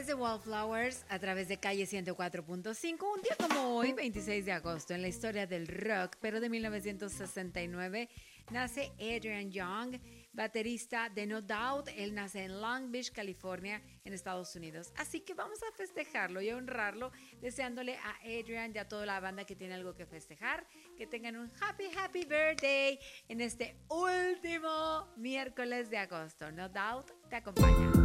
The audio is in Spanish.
Es de Wallflowers a través de Calle 104.5. Un día como hoy, 26 de agosto, en la historia del rock, pero de 1969, nace Adrian Young, baterista de No Doubt. Él nace en Long Beach, California, en Estados Unidos. Así que vamos a festejarlo y a honrarlo, deseándole a Adrian y a toda la banda que tiene algo que festejar, que tengan un happy birthday en este último miércoles de agosto. No Doubt te acompaña.